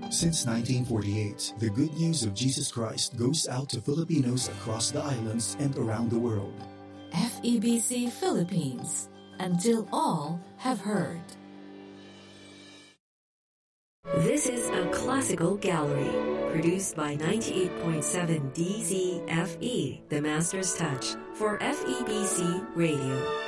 Since 1948, the good news of Jesus Christ goes out to Filipinos across the islands and around the world. FEBC Philippines, until all have heard. This is a classical gallery, produced by 98.7 DZFE, The Master's Touch, for FEBC Radio.